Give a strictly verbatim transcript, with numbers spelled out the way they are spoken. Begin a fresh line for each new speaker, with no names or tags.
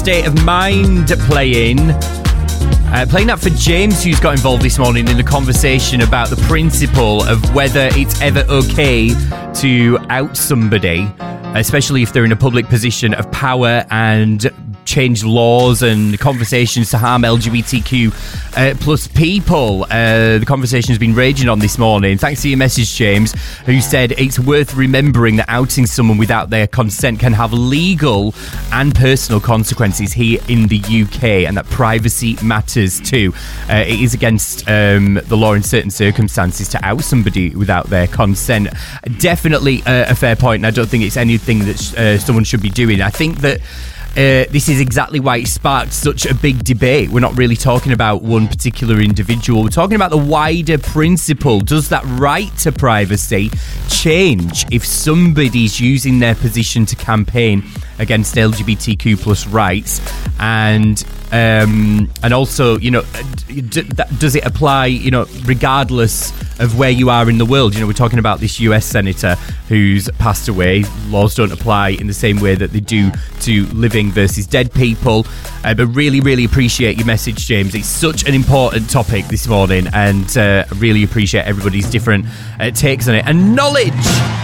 State of Mind playing. Uh, playing that for James, who's got involved this morning in a conversation about the principle of whether it's ever okay to out somebody, especially if they're in a public position of power, and change laws and conversations to harm L G B T Q uh, plus people. Uh, the conversation has been raging on this morning. Thanks for your message, James, who said it's worth remembering that outing someone without their consent can have legal and personal consequences here in the U K, and that privacy matters too. Uh, it is against um, the law in certain circumstances to out somebody without their consent. Definitely uh, a fair point, and I don't think it's anything that uh, someone should be doing. I think that Uh, this is exactly why it sparked such a big debate. We're not really talking about one particular individual. We're talking about the wider principle. Does that right to privacy change if somebody's using their position to campaign against L G B T Q plus rights? And um, and also, you know, d- does it apply, you know, regardless of where you are in the world? You know, we're talking about this U S senator who's passed away. Laws don't apply in the same way that they do to living versus dead people. Uh, but really, really appreciate your message, James. It's such an important topic this morning, and uh, I really appreciate everybody's different uh, takes on it and knowledge.